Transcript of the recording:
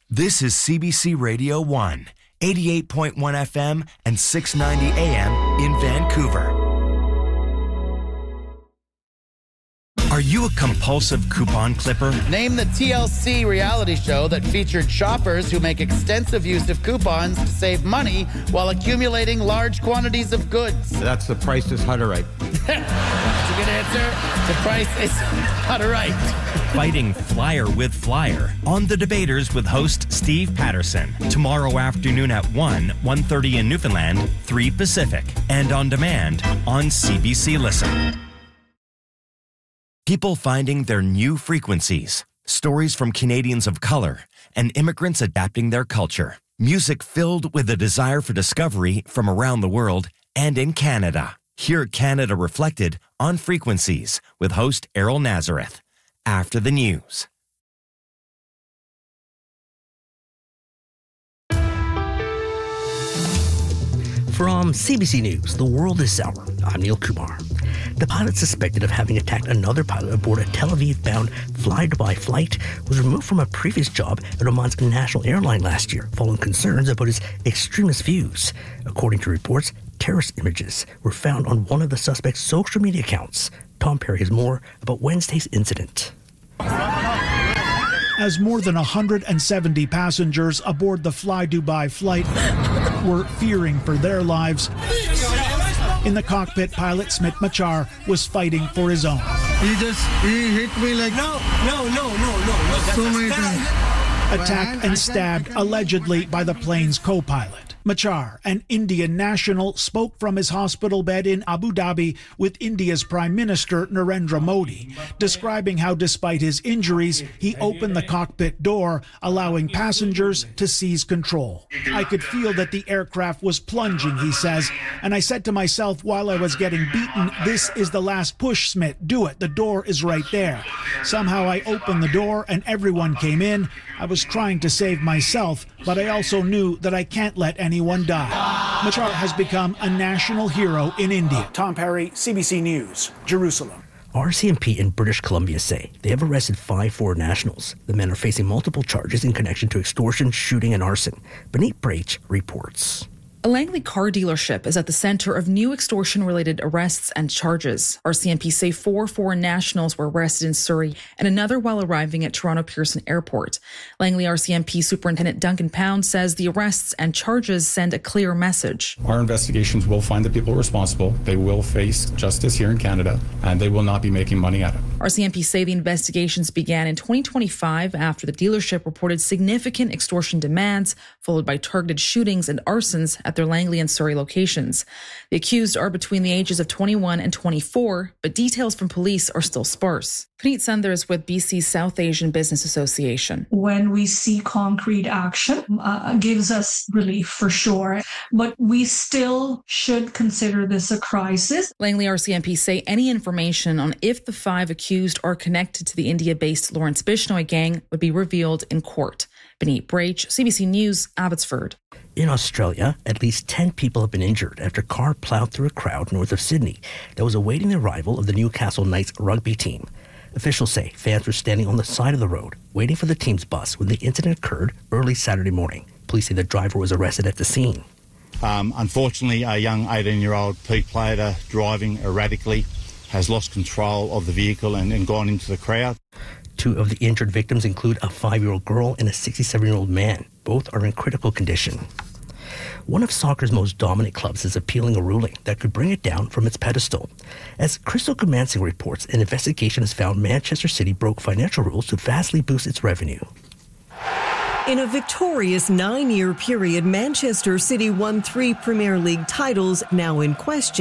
This is CBC Radio 1, 88.1 FM and 690 AM in Vancouver. Are you a compulsive coupon clipper? Name the TLC reality show that featured shoppers who make extensive use of coupons to save money while accumulating large quantities of goods. That's The Price is Hutterite. That's a good answer. The Price is Hutterite. Fighting Flyer with Flyer on The Debaters with host Steve Patterson. Tomorrow afternoon at 1:30 in Newfoundland, 3 Pacific. And on demand on CBC Listen. People finding their new frequencies. Stories from Canadians of color and immigrants adapting their culture. Music filled with a desire for discovery from around the world and in Canada. Hear Canada Reflected on Frequencies with host Errol Nazareth. After the news. From CBC News, The World is Sour, I'm Neil Kumar. The pilot suspected of having attacked another pilot aboard a Tel Aviv-bound fly-Dubai flight was removed from a previous job at Oman's national airline last year, following concerns about his extremist views. According to reports, terrorist images were found on one of the suspect's social media accounts. Tom Perry has more about Wednesday's incident. As more than 170 passengers aboard the Fly Dubai flight were fearing for their lives, in the cockpit, pilot Smit Machar was fighting for his own. He hit me like no. So many times. Attacked and stabbed allegedly by the plane's co-pilot. Machar, an Indian national, spoke from his hospital bed in Abu Dhabi with India's Prime Minister Narendra Modi, describing how despite his injuries, he opened the cockpit door, allowing passengers to seize control. I could feel that the aircraft was plunging, he says, and I said to myself while I was getting beaten, this is the last push, Smit, do it, the door is right there. Somehow I opened the door and everyone came in. I was trying to save myself, but I also knew that I can't let anyone die. Machar has become a national hero in India. Tom Perry, CBC News, Jerusalem. RCMP in British Columbia say they have arrested 5 foreign nationals. The men are facing multiple charges in connection to extortion, shooting, and arson. Benit Brach reports. A Langley car dealership is at the center of new extortion-related arrests and charges. RCMP say 4 foreign nationals were arrested in Surrey and another while arriving at Toronto Pearson Airport. Langley RCMP Superintendent Duncan Pound says the arrests and charges send a clear message. Our investigations will find the people responsible. They will face justice here in Canada, and they will not be making money at it. RCMP say the investigations began in 2025 after the dealership reported significant extortion demands, followed by targeted shootings and arsons at their Langley and Surrey locations. The accused are between the ages of 21 and 24, but details from police are still sparse. Puneet Sundar is with BC's South Asian Business Association. When we see concrete action, gives us relief for sure, but we still should consider this a crisis. Langley RCMP say any information on if the 5 accused are connected to the India-based Lawrence Bishnoi gang would be revealed in court. Benit Brach, CBC News, Abbotsford. In Australia, at least 10 people have been injured after a car plowed through a crowd north of Sydney that was awaiting the arrival of the Newcastle Knights rugby team. Officials say fans were standing on the side of the road, waiting for the team's bus when the incident occurred early Saturday morning. Police say the driver was arrested at the scene. Unfortunately, a young 18-year-old Pete Plater driving erratically has lost control of the vehicle and gone into the crowd. 2 of the injured victims include a 5-year-old girl and a 67-year-old man. Both are in critical condition. One of soccer's most dominant clubs is appealing a ruling that could bring it down from its pedestal. As Crystal Comansing reports, an investigation has found Manchester City broke financial rules to vastly boost its revenue. In a victorious 9-year period, Manchester City won 3 Premier League titles, now in question.